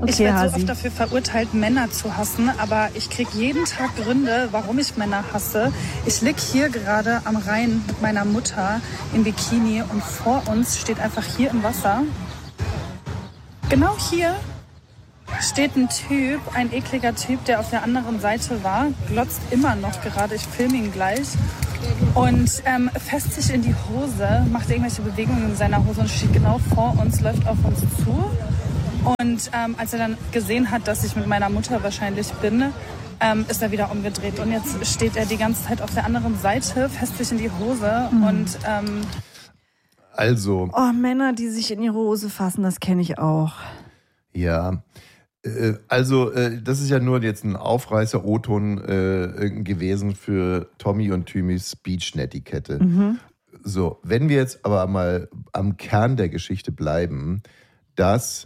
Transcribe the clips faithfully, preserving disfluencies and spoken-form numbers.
Okay, ich werde so Hasi. oft dafür verurteilt, Männer zu hassen, aber ich kriege jeden Tag Gründe, warum ich Männer hasse. Ich lieg hier gerade am Rhein mit meiner Mutter im Bikini und vor uns steht einfach hier im Wasser, genau hier, steht ein Typ, ein ekliger Typ, der auf der anderen Seite war, glotzt immer noch gerade, ich filme ihn gleich und ähm, fässt sich in die Hose, macht irgendwelche Bewegungen in seiner Hose und steht genau vor uns, läuft auf uns zu. Und ähm, als er dann gesehen hat, dass ich mit meiner Mutter wahrscheinlich bin, ähm, ist er wieder umgedreht. Und jetzt steht er die ganze Zeit auf der anderen Seite, fässt sich in die Hose mhm. und... Ähm, also... Oh, Männer, die sich in ihre Hose fassen, das kenne ich auch. Ja... Also, das ist ja nur jetzt ein Aufreißer-O-Ton äh, gewesen für Tommy und Thymis Speech-Netiquette. Mhm. So, wenn wir jetzt aber mal am Kern der Geschichte bleiben, dass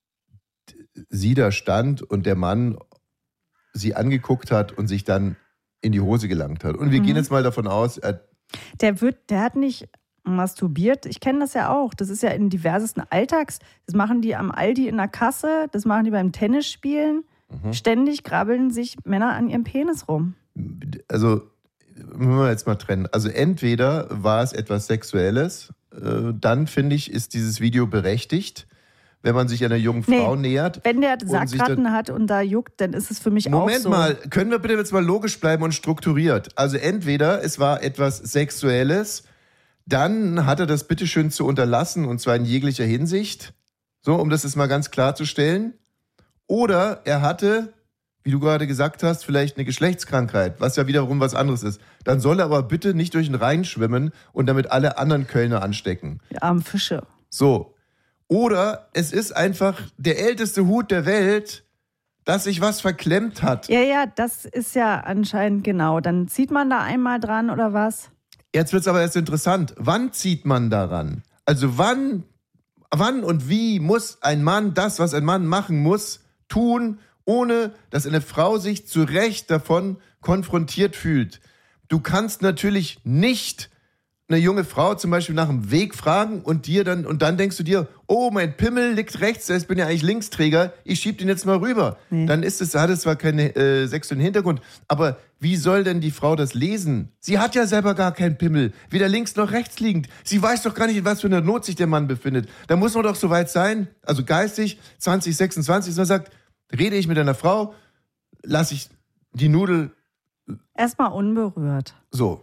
sie da stand und der Mann sie angeguckt hat und sich dann in die Hose gelangt hat. Und wir mhm. gehen jetzt mal davon aus... Er der wird, der hat nicht... masturbiert. Ich kenne das ja auch. Das ist ja in diversesten Alltags. Das machen die am Aldi in der Kasse, das machen die beim Tennisspielen. Mhm. Ständig grabbeln sich Männer an ihrem Penis rum. Also, müssen wir jetzt mal trennen. Also entweder war es etwas Sexuelles, äh, dann finde ich, ist dieses Video berechtigt, wenn man sich einer jungen Frau nee, nähert. Wenn der Sackratten hat und da juckt, dann ist es für mich Moment auch so. Moment mal, können wir bitte jetzt mal logisch bleiben und strukturiert? Also entweder es war etwas Sexuelles, dann hat er das bitteschön zu unterlassen, und zwar in jeglicher Hinsicht, so, um das jetzt mal ganz klarzustellen. Oder er hatte, wie du gerade gesagt hast, vielleicht eine Geschlechtskrankheit, was ja wiederum was anderes ist. Dann soll er aber bitte nicht durch den Rhein schwimmen und damit alle anderen Kölner anstecken. Die armen Fische. So. Oder es ist einfach der älteste Hut der Welt, dass sich was verklemmt hat. Ja, ja, das ist ja anscheinend genau. Dann zieht man da einmal dran oder was? Jetzt wird es aber erst interessant. Wann zieht man daran? Also wann, wann und wie muss ein Mann das, was ein Mann machen muss, tun, ohne dass eine Frau sich zu Recht davon konfrontiert fühlt? Du kannst natürlich nicht eine junge Frau zum Beispiel nach dem Weg fragen und dir dann und dann denkst du dir, oh, mein Pimmel liegt rechts, ich bin ja eigentlich Linksträger, ich schieb den jetzt mal rüber. Nee. Dann ist es, hat es zwar keinen äh, sexuellen Hintergrund, aber wie soll denn die Frau das lesen? Sie hat ja selber gar keinen Pimmel, weder links noch rechts liegend. Sie weiß doch gar nicht, in was für einer Not sich der Mann befindet. Da muss man doch so weit sein, also geistig, zwanzig sechsundzwanzig, dass man sagt, rede ich mit einer Frau, lasse ich die Nudel... Erstmal unberührt. So.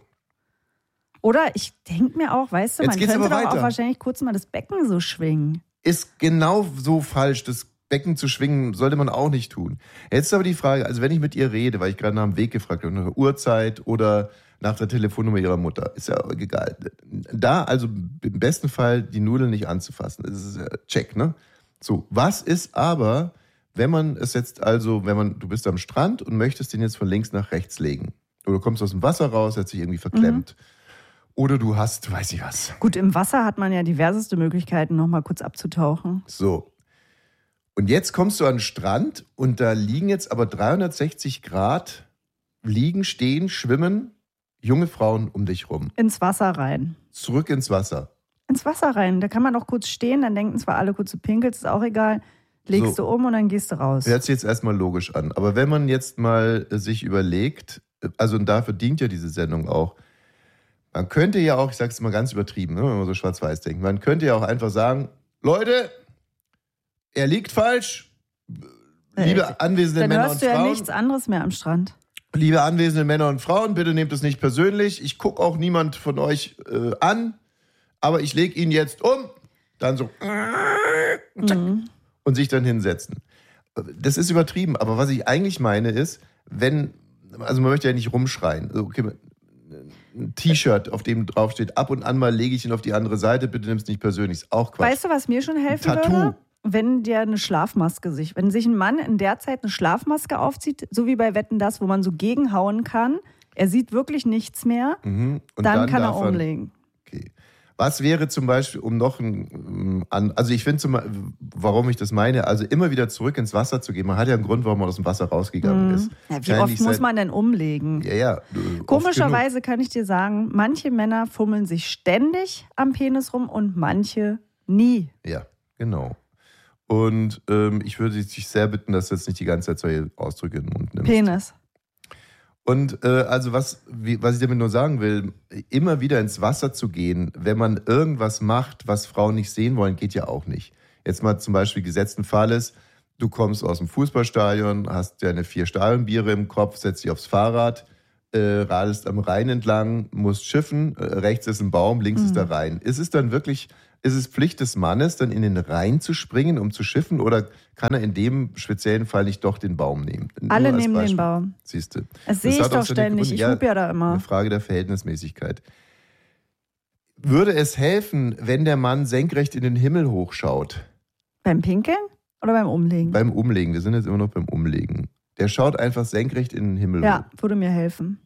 Oder ich denke mir auch, weißt du, Jetzt man geht's könnte aber doch weiter. auch wahrscheinlich kurz mal das Becken so schwingen. Ist genau so falsch. Das Becken zu schwingen sollte man auch nicht tun. Jetzt ist aber die Frage, also wenn ich mit ihr rede, weil ich gerade nach dem Weg gefragt habe, nach der Uhrzeit oder nach der Telefonnummer ihrer Mutter, ist ja egal. Da also im besten Fall die Nudeln nicht anzufassen. Das ist check, ne? So, was ist aber, wenn man es jetzt also, wenn man, du bist am Strand und möchtest den jetzt von links nach rechts legen. Oder du kommst aus dem Wasser raus, hat sich irgendwie verklemmt. Mhm. Oder du hast, weiß ich was. Gut, im Wasser hat man ja diverseste Möglichkeiten, noch mal kurz abzutauchen. So. Und jetzt kommst du an den Strand und da liegen jetzt aber dreihundertsechzig Grad, liegen, stehen, schwimmen junge Frauen um dich rum. Ins Wasser rein. Zurück ins Wasser. Ins Wasser rein. Da kann man auch kurz stehen, dann denken zwar alle kurz, du pinkelst, ist auch egal. Legst so. Du um und dann gehst du raus. Hört sich jetzt erstmal logisch an. Aber wenn man jetzt mal sich überlegt, also und dafür dient ja diese Sendung auch, man könnte ja auch, ich sage es mal ganz übertrieben, wenn man so schwarz-weiß denkt, man könnte ja auch einfach sagen, Leute, er liegt falsch, liebe äh, anwesende Männer und Frauen. Dann hörst du ja nichts anderes mehr am Strand. Liebe anwesende Männer und Frauen, bitte nehmt es nicht persönlich. Ich gucke auch niemand von euch äh, an, aber ich lege ihn jetzt um. Dann so mhm. und sich dann hinsetzen. Das ist übertrieben, aber was ich eigentlich meine ist, wenn, also man möchte ja nicht rumschreien. Okay, ein T-Shirt, auf dem drauf steht, ab und an mal lege ich ihn auf die andere Seite, bitte nimm es nicht persönlich. Ist auch Quatsch. Weißt du, was mir schon helfen ein Tattoo. würde? Wenn der eine Schlafmaske sich, wenn sich ein Mann in der Zeit eine Schlafmaske aufzieht, so wie bei Wetten, das, wo man so gegenhauen kann, er sieht wirklich nichts mehr, mhm. und dann, dann kann er darf umlegen. Okay. Was wäre zum Beispiel, um noch ein, also ich finde, warum ich das meine, also immer wieder zurück ins Wasser zu gehen. Man hat ja einen Grund, warum man aus dem Wasser rausgegangen mhm. ist. Ja, wie oft muss man denn umlegen? Ja, ja. Komischerweise kann ich dir sagen, manche Männer fummeln sich ständig am Penis rum und manche nie. Ja, genau. Und ähm, ich würde dich sehr bitten, dass du jetzt nicht die ganze Zeit solche Ausdrücke in den Mund nimmst. Penis. Und äh, also was, wie, was ich damit nur sagen will, immer wieder ins Wasser zu gehen, wenn man irgendwas macht, was Frauen nicht sehen wollen, geht ja auch nicht. Jetzt mal zum Beispiel gesetzten Falles, du kommst aus dem Fußballstadion, hast deine vier Stadionbiere im Kopf, setzt dich aufs Fahrrad, äh, radelst am Rhein entlang, musst schiffen, äh, rechts ist ein Baum, links mhm. ist der Rhein. Ist es dann wirklich, ist es Pflicht des Mannes, dann in den Rhein zu springen, um zu schiffen, oder kann er in dem speziellen Fall nicht doch den Baum nehmen? Alle nehmen Beispiel. Den Baum. Siehst du. Das sehe ich doch ständig, ich hupe ja da immer. Eine Frage der Verhältnismäßigkeit. Würde es helfen, wenn der Mann senkrecht in den Himmel hochschaut? Beim Pinkeln oder beim Umlegen? Beim Umlegen, wir sind jetzt immer noch beim Umlegen. Der schaut einfach senkrecht in den Himmel ja, hoch. Ja, würde mir helfen.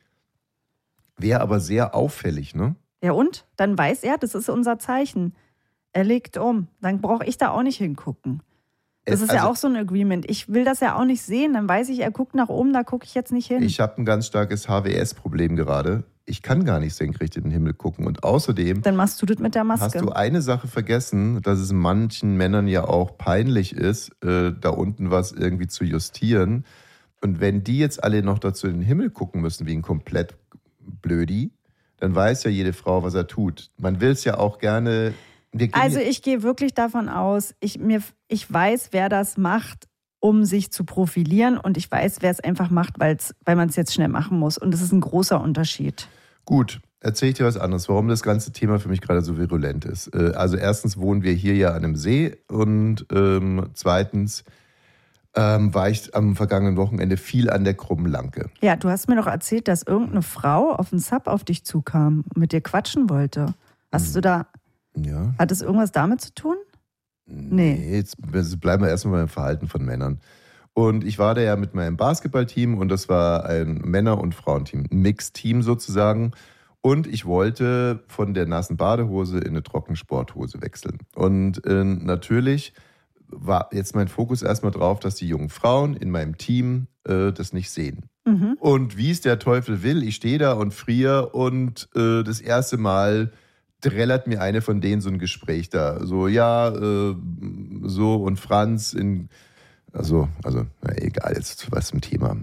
Wäre aber sehr auffällig, ne? Ja und? Dann weiß er, das ist unser Zeichen. Er legt um. Dann brauche ich da auch nicht hingucken. Das es, ist also, ja auch so ein Agreement. Ich will das ja auch nicht sehen. Dann weiß ich, er guckt nach oben, da gucke ich jetzt nicht hin. Ich habe ein ganz starkes H W S-Problem gerade. Ich kann gar nicht senkrecht in den Himmel gucken. Und außerdem... Dann machst du das mit der Maske. Hast du eine Sache vergessen, dass es manchen Männern ja auch peinlich ist, äh, da unten was irgendwie zu justieren. Und wenn die jetzt alle noch dazu in den Himmel gucken müssen, wie ein komplett Blödi, dann weiß ja jede Frau, was er tut. Man will es ja auch gerne... Also ich gehe wirklich davon aus, ich, mir, ich weiß, wer das macht, um sich zu profilieren, und ich weiß, wer es einfach macht, weil's, weil man es jetzt schnell machen muss. Und das ist ein großer Unterschied. Gut, erzähle ich dir was anderes, warum das ganze Thema für mich gerade so virulent ist. Also erstens wohnen wir hier ja an einem See, und ähm, zweitens ähm, war ich am vergangenen Wochenende viel an der Krummen Lanke. Ja, du hast mir doch erzählt, dass irgendeine Frau auf den Sub auf dich zukam und mit dir quatschen wollte. Hast hm. du da... Ja. Hat das irgendwas damit zu tun? Nee. nee, jetzt bleiben wir erstmal beim Verhalten von Männern. Und ich war da ja mit meinem Basketballteam, und das war ein Männer- und Frauenteam, ein Mixteam sozusagen. Und ich wollte von der nassen Badehose in eine Trockensporthose wechseln. Und äh, natürlich war jetzt mein Fokus erstmal drauf, dass die jungen Frauen in meinem Team äh, das nicht sehen. Mhm. Und wie es der Teufel will, ich stehe da und friere, und äh, das erste Mal trällert mir eine von denen so ein Gespräch da. So, ja, äh, so, und Franz in, also, also, na, egal, jetzt was zum Thema.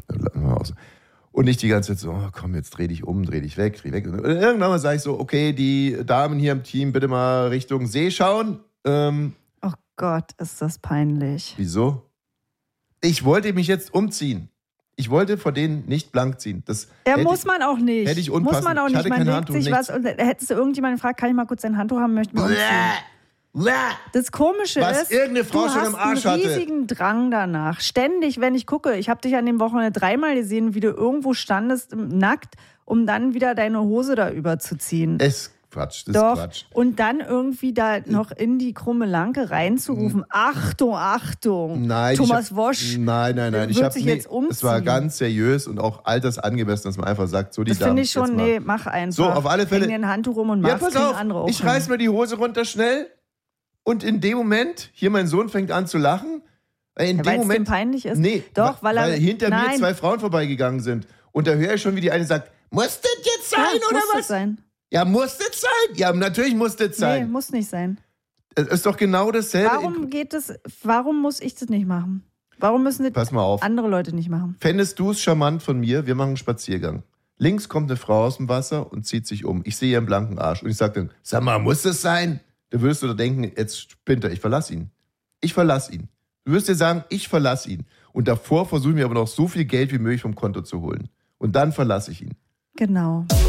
Und nicht die ganze Zeit so, oh, komm, jetzt dreh dich um, dreh dich weg, dreh weg. Und irgendwann mal sage ich so, okay, die Damen hier im Team, bitte mal Richtung See schauen. Ähm, oh Gott, ist das peinlich. Wieso? Ich wollte mich jetzt umziehen. Ich wollte vor denen nicht blank ziehen. Das ja, muss ich, man auch nicht. Hätte ich unpassend. Muss man auch nicht. Man legt Handtuch, sich nichts. Was, und hättest du irgendjemanden gefragt, kann ich mal kurz dein Handtuch haben, möchte man umziehen. Das Komische was ist, irgendeine Frau du schon hast im Arsch einen riesigen hatte. Drang danach. Ständig, wenn ich gucke, ich habe dich an dem Wochenende dreimal gesehen, wie du irgendwo standest, nackt, um dann wieder deine Hose da überzuziehen. Es Quatsch, das Doch. ist Quatsch. Und dann irgendwie da noch in die krumme Lanke reinzurufen, Achtung, Achtung, nein, Thomas hab, Wosch nein, nein, nein, wird ich hab, sich nee, jetzt umziehen. Es war ganz seriös und auch altersangemessen, dass man einfach sagt, so die das Damen. Das finde ich schon, nee, mach einfach. So, auf alle Fälle. Häng dir ein Handtuch rum und mach's, ja, pass auf, andere auch ich reiß mir die Hose runter schnell, und in dem Moment, hier mein Sohn fängt an zu lachen. In ja, dem Moment, es dem peinlich ist? Nee, doch, weil, weil er, hinter nein. mir zwei Frauen vorbeigegangen sind. Und da höre ich schon, wie die eine sagt, muss das jetzt sein, ja, oder muss was? Das sein. Ja, muss das sein? Ja, natürlich muss das sein. Nee, muss nicht sein. Es ist doch genau dasselbe. Warum geht das, warum muss ich das nicht machen? Warum müssen das Pass mal auf. andere Leute nicht machen? Fändest du es charmant von mir, wir machen einen Spaziergang. Links kommt eine Frau aus dem Wasser und zieht sich um. Ich sehe ihren blanken Arsch. Und ich sage dann, sag mal, muss das sein? Da würdest du da denken, jetzt spinnt er, ich verlasse ihn. Ich verlasse ihn. Du wirst dir sagen, ich verlasse ihn. Und davor versuche ich mir aber noch so viel Geld wie möglich vom Konto zu holen. Und dann verlasse ich ihn. Genau.